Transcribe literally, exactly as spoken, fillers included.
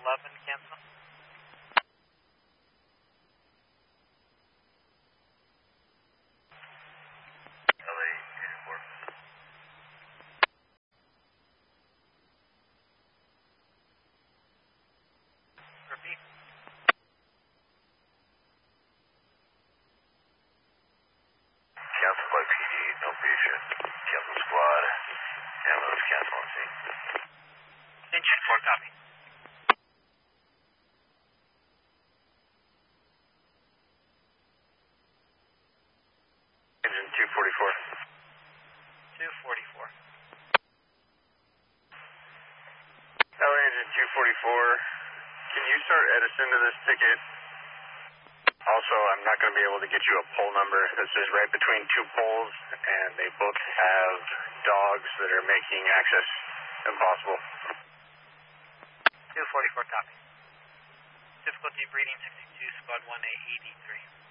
eleven, cancel. L A eighty-four. Repeat. Cancel by P D, no patient. Cancel squad. Ambulance cancel on scene. Engine four, copy. Engine two forty-four. two forty-four. L A engine two forty-four. Can you start Edison to this ticket? Also, I'm not going to be able to get you a pole number. This is right between two poles, and they both have dogs that are making access impossible. two forty-four, copy. Difficulty breeding sixty-two, squad one A eighty-three.